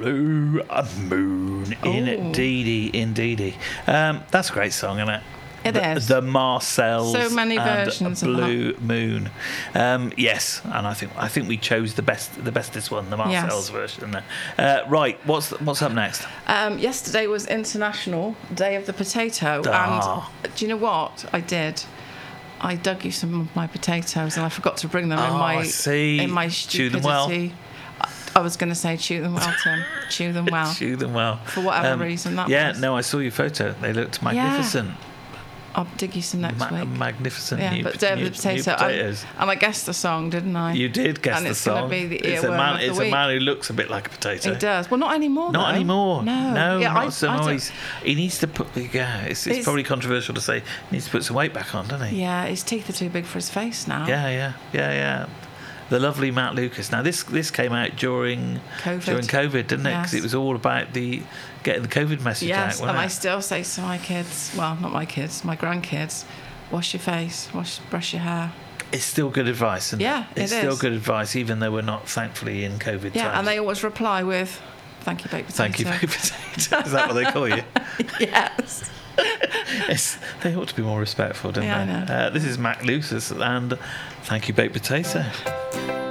Blue Moon. Indeedy. That's a great song, isn't it? It is. The Marcells. So many and versions of Blue Moon. Yes, and I think we chose the bestest one, the Marcells version. Right, what's up next? Yesterday was International Day of the Potato, and do you know what I did? I dug you some of my potatoes, and I forgot to bring them in my stupidity. Chew them well. I was going to say chew them well, Tim. Chew them well. Chew them well. For whatever reason that was. No, I saw your photo. They looked magnificent. Yeah. I'll dig you some next week. Magnificent new potatoes. And I guessed the song, didn't I? You did guess and the song. And it's going to be the it's earworm of the week. a man who looks a bit like a potato. He does. Well, not anymore, Not though. anymore. No. Not so much. He needs to put... Yeah, it's probably controversial to say he needs to put some weight back on, doesn't he? Yeah, his teeth are too big for his face now. Yeah. The lovely Matt Lucas. Now, this came out during COVID, didn't it? Because it was all about getting the COVID message out, wasn't and it? I still say to my kids, well, not my kids, my grandkids, wash your face, brush your hair. It's still good advice, isn't it? It's still good advice, even though we're not, thankfully, in COVID times. Yeah, and they always reply with, thank you, baked potato. Thank you, baked potato. Is that what they call you? Yes. They ought to be more respectful, don't they? I know. This is Matt Lucas and Thank You, Baked Potato.